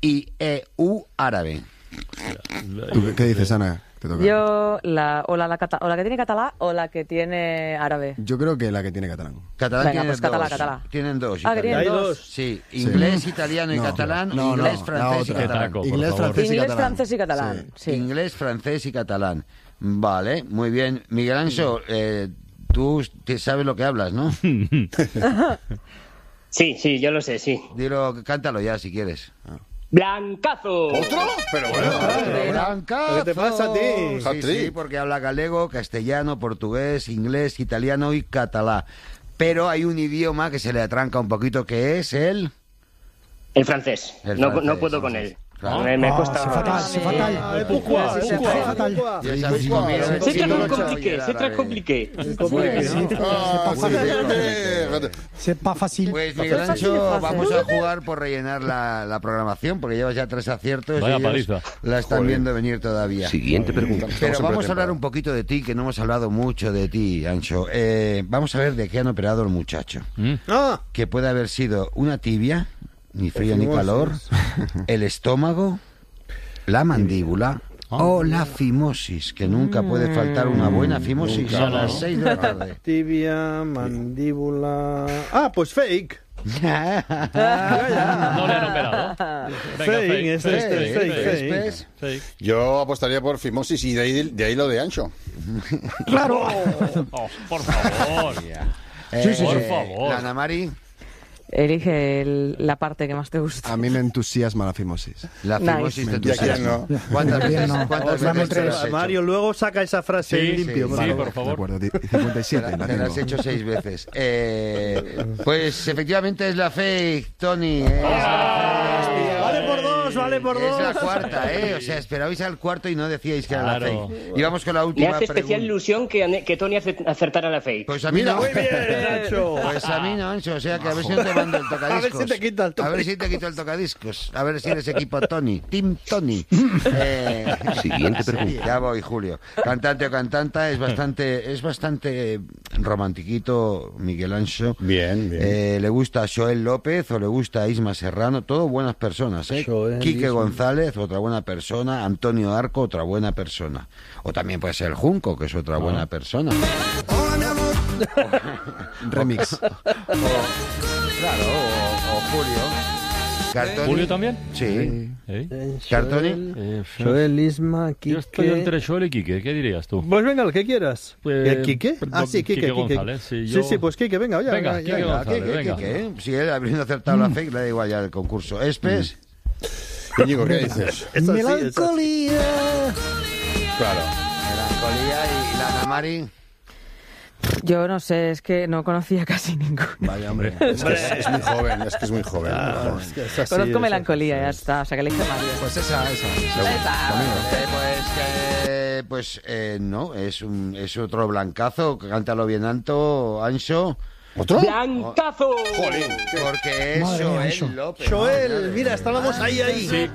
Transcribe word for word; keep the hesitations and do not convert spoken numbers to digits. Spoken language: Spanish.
I, E, U, árabe. ¿Tú qué dices, Ana? Te toca. Yo, la, o, la, la, cata, o la que tiene catalá o la que tiene árabe. Yo creo que la que tiene catalán. Catalán Venga, tiene pues dos. catalá, catalá. Tienen dos. Ah, que tienen italiano. dos. Sí, inglés, Sí. italiano y No, catalán. no, no, inglés, la francés y otra. catalán. Por Inglés, favor. francés y Inglés, catalán. francés y catalán. Sí. Inglés, francés y catalán. Vale, muy bien. Miguel Anxo, eh, tú te sabes lo que hablas, ¿no? Sí, sí, yo lo sé, sí. Dilo, cántalo ya si quieres. ¡Blancazo! ¿Otro? Pero bueno. Blancazo. ¿Qué te pasa a ti? Sí, Hat-trick. sí, porque habla galego, castellano, portugués, inglés, italiano y catalán. Pero hay un idioma que se le atranca un poquito, que es el... El francés. El no, francés, no puedo con francés. él. Claro. Me, me Ah, cuesta... c'est fatal, c'est fatal. Ah, pourquoi, C'est pourquoi très fatal. Ya sabéis cómo es. C'est Sí, très no, compliqué, no, c'est très no, compliqué. Ah, C'est pas sí, facile. sí. C'est pas facile. Pues Miguel Anxo, vamos a jugar por rellenar la, la programación, porque llevas ya tres aciertos Vaya y ellos paliza. la están Joder. viendo venir todavía. Siguiente pregunta. Pero Estamos en vamos a hablar pretemporada. un poquito de ti, que no hemos hablado mucho de ti, Anxo. Eh, vamos a ver de qué han operado el muchacho. Mm. Ah, Que puede haber sido una tibia, ni frío ni Fimosis. calor, el estómago, la mandíbula o la fimosis, que nunca puede faltar una buena fimosis Nunca, a las ¿no? seis de la tarde. tibia, mandíbula... Ah, pues fake. No le han operado. Venga, Fake, fake, es fake, este, fake, fake, fake, fake. fake. Yo apostaría por fimosis y de ahí, de ahí lo de Ancho. Claro. Oh, por favor. Eh, por favor. la Ana Mari, Elige el- la parte que más te gusta. A mí me entusiasma la fimosis. la Nice. fimosis de Y tu aquí no. ¿Cuántas Bien, veces, no. cuántas Dame veces te tres. las has hecho? Mario, luego saca esa frase Sí, limpio. sí, por sí, favor. por favor. De acuerdo, di- cincuenta y siete. Te la la- te la has tengo. hecho seis veces. Eh, pues efectivamente es la fake, Tony. ¿eh? Es la fake. Vale por dos, vale por Es la dos. cuarta, ¿eh? O sea, esperabais al cuarto y no decíais que era la Claro. fake. Y vamos con la Me última hace especial pregunta. ilusión que, que Tony ace- acertara la fake. Pues a mí Mira, no. muy bien, Nacho. Pues a mí no, Ancho. O sea, que a ver si no te mando el tocadiscos. A ver si te quita el A ver si te quito el tocadiscos. A ver si eres equipo Tony. Team Tony. Eh, Siguiente pregunta. Ya voy, Julio. Cantante o cantanta es bastante, es bastante romantiquito, Miguel Anxo. Bien, bien. Eh, le gusta a Joel López o le gusta a Isma Serrano, todo buenas personas, ¿eh? Joel, Quique Isma. González, otra buena persona. Antonio Arco, otra buena persona. O también puede ser el Junco, que es otra buena persona. Remix. Claro, o, o Julio. Cartoni. ¿Julio también? Sí. ¿Eh? Cartoni. Eh, Joel, Isma, Yo estoy Quique... entre Joel y Quique. ¿Qué dirías tú? Pues venga, el que quieras. Pues, ¿El Quique? pues, Ah, sí, Quique, Quique Quique. González, sí, sí, yo- sí, pues Quique, venga, ya, Venga, ya, Quique ya. Ah, González, ¿qué, qué, venga. qué, qué? Si él habiendo acertado la fake, le da igual ya el concurso. Espes. Íñigo, ¿qué dices? Es así, es así. Melancolía. Claro. Melancolía y, y la Ana Mari. Yo no sé, es que no conocía casi ninguno. Vaya, hombre. Es que es, es muy joven, es que es muy joven. Es que es así, Conozco es melancolía, ya está. O sea, que elige Mario. Pues esa, esa. Eh, pues que, pues eh, no, es un es otro blancazo. Cántalo bien alto, Anxo. ¿Otro? ¡Blancazo! Jolín. Porque es Madre mía, Anxo. Joel López. Joel, mira, estábamos ahí, ahí. Sí,